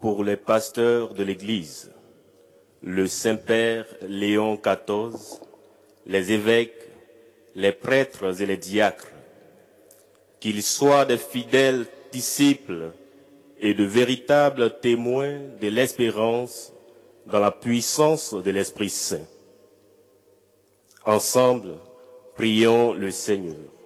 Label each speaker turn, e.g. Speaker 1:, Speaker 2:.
Speaker 1: pour les pasteurs de l'Église, le Saint-Père Léon XIV, les évêques, les prêtres et les diacres, qu'ils soient des fidèles disciples et de véritables témoins de l'espérance dans la puissance de l'Esprit Saint. Ensemble, prions le Seigneur.